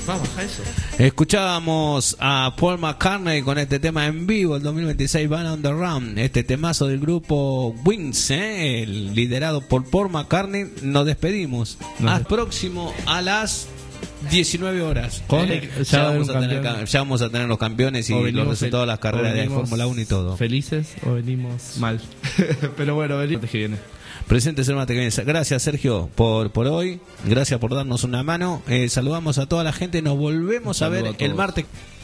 Va, baja eso. Escuchábamos a Paul McCartney con este tema en vivo, el 2026 Van on the Run, este temazo del grupo Wings, liderado por Paul McCartney. Nos despedimos. Al próximo a las 19 horas. Ya vamos a tener los campeones y los resultados de las carreras de Fórmula 1 y todo. ¿Felices o venimos mal? Pero bueno, venimos que viene. Presentes el martes que viene. Gracias, Sergio, por hoy. Gracias por darnos una mano. Saludamos a toda la gente. Nos volvemos a ver el martes.